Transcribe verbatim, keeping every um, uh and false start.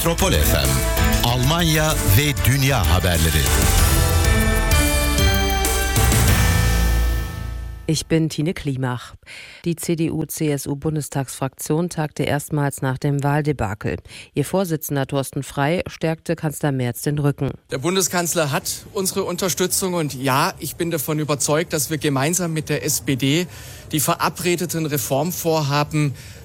Metropol F M, Almanya ve dünya haberleri. Ich bin Tine Klimach. Die C D U-C S U-Bundestagsfraktion tagte erstmals nach dem Wahldebakel. Ihr Vorsitzender Thorsten Frey stärkte Kanzler Merz den Rücken. Der Bundeskanzler hat unsere Unterstützung und ja, ich bin davon überzeugt, dass wir gemeinsam mit der S P D die verabredeten Reformvorhaben